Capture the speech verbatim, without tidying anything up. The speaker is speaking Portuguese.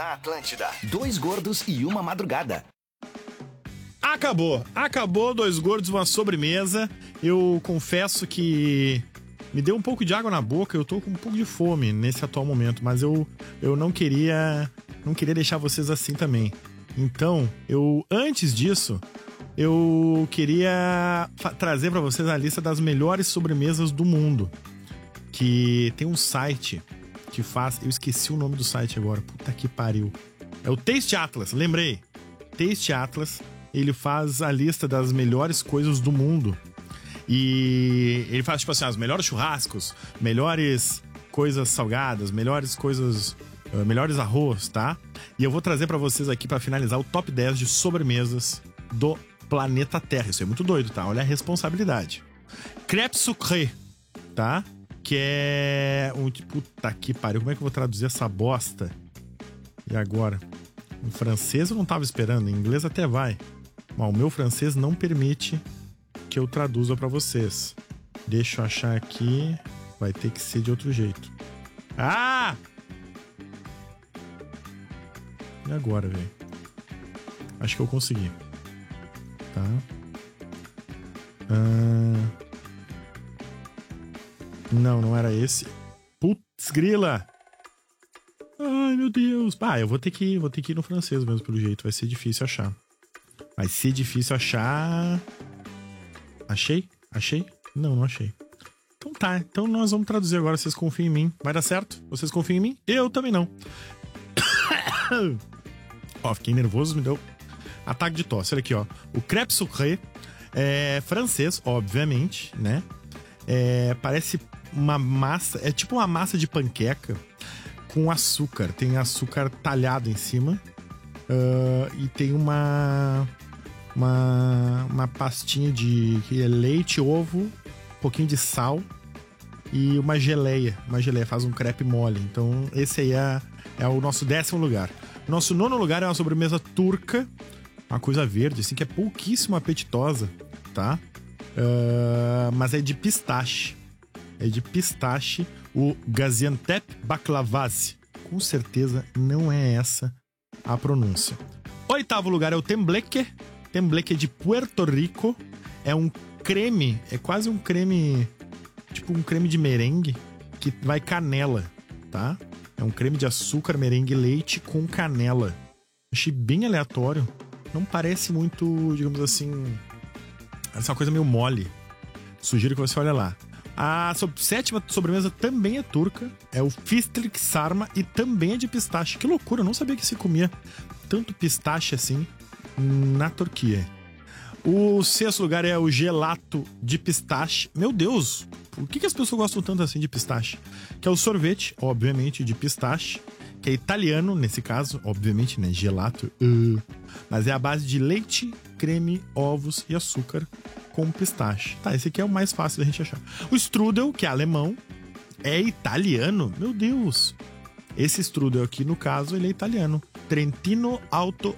na Atlântida. Dois gordos e uma madrugada. Acabou, acabou Dois Gordos, uma sobremesa. Eu confesso que me deu um pouco de água na boca. Eu tô com um pouco de fome nesse atual momento, mas eu, eu não queria não queria deixar vocês assim também. Então, eu antes disso, eu queria trazer pra vocês a lista das melhores sobremesas do mundo. Que tem um site que faz... Eu esqueci o nome do site agora. Puta que pariu. É o Taste Atlas, lembrei. Taste Atlas. Ele faz a lista das melhores coisas do mundo. E ele faz, tipo assim, os melhores churrascos, melhores coisas salgadas, melhores coisas... Uh, melhores arroz, tá? E eu vou trazer pra vocês aqui, pra finalizar, o top dez de sobremesas do planeta Terra. Isso é muito doido, tá? Olha a responsabilidade. Crêpe sucré, tá? Que é um... Puta que pariu, como é que eu vou traduzir essa bosta? E agora? Em francês eu não tava esperando, em inglês até vai. Mas o meu francês não permite que eu traduza pra vocês. Deixa eu achar aqui. Vai ter que ser de outro jeito. Ah! E agora, velho? Acho que eu consegui. Tá? Ah... Não, não era esse. Putz, grila! Ai, meu Deus. Ah, eu vou ter que, vou ter que ir no francês mesmo, pelo jeito. Vai ser difícil achar. Vai ser difícil achar... Achei? Achei? Não, não achei. Então tá, então nós vamos traduzir agora. Vocês confiam em mim. Vai dar certo? Vocês confiam em mim? Eu também não. Ó, fiquei nervoso, me deu ataque de tosse. Olha aqui, ó. O crêpe sucré é francês, obviamente, né? É, parece uma massa... É tipo uma massa de panqueca com açúcar. Tem açúcar talhado em cima. Uh, e tem uma... Uma, uma pastinha de que é leite, ovo, um pouquinho de sal e uma geleia. Uma geleia, faz um crepe mole. Então esse aí é, é o nosso décimo lugar. Nosso nono lugar é uma sobremesa turca, uma coisa verde, assim, que é pouquíssimo apetitosa, tá? Uh, mas é de pistache. É de pistache, o Gaziantep Baklavazi. Com certeza não é essa a pronúncia. Oitavo lugar é o tembleque. Tembleque é de Puerto Rico. É um creme, é quase um creme, tipo um creme de merengue, que vai canela, tá? É um creme de açúcar, merengue e leite com canela. Achei bem aleatório. Não parece muito, digamos assim... Essa é uma coisa meio mole. Sugiro que você olhe lá. A so- sétima sobremesa também é turca. É o Fistlik Sarma e também é de pistache. Que loucura, eu não sabia que se comia tanto pistache assim na Turquia. O sexto lugar é o gelato de pistache. Meu Deus, por que, que as pessoas gostam tanto assim de pistache? Que é o sorvete, obviamente, de pistache, que é italiano, nesse caso, obviamente, né? Gelato. Uh, mas é a base de leite, creme, ovos e açúcar com pistache. Tá, esse aqui é o mais fácil da gente achar. O strudel, que é alemão, é italiano. Meu Deus. Esse strudel aqui, no caso, ele é italiano. Trentino Alto